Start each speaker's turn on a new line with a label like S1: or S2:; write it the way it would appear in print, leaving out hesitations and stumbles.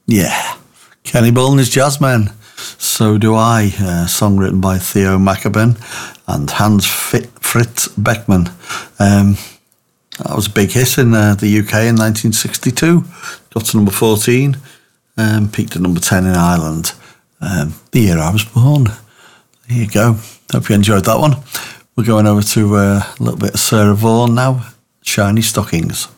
S1: Yeah, Kenny Bull and his Jazzmen. So Do I, song written by Theo Machabin and Hans Fritz Beckman. That was a big hit in the UK in 1962. Got to number 14, peaked at number 10 in Ireland. The year I was born. There you go. Hope you enjoyed that one. We're going over to a little bit of Sarah Vaughan now. Shiny Stockings.